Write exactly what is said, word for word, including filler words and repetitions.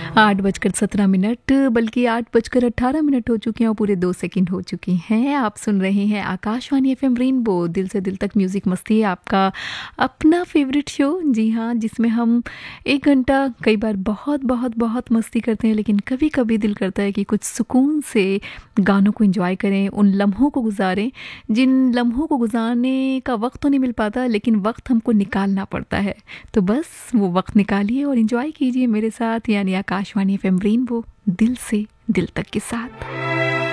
आठ बजकर सत्रह मिनट बल्कि आठ बजकर अट्ठारह मिनट हो चुके हैं और पूरे दो सेकंड हो चुकी हैं। आप सुन रहे हैं आकाशवाणी एफएम रेनबो, दिल से दिल तक म्यूज़िक मस्ती है आपका अपना फेवरेट शो। जी हाँ, जिसमें हम एक घंटा कई बार बहुत बहुत बहुत मस्ती करते हैं, लेकिन कभी कभी दिल करता है कि कुछ सुकून से गानों को एंजॉय करें, उन लम्हों को गुजारें जिन लम्हों को गुजारने का वक्त तो नहीं मिल पाता, लेकिन वक्त हमको निकालना पड़ता है। तो बस वो वक्त निकालिए और एंजॉय कीजिए मेरे साथ, यानी आकाशवाणी एफएम रेनबो, दिल से दिल तक के साथ।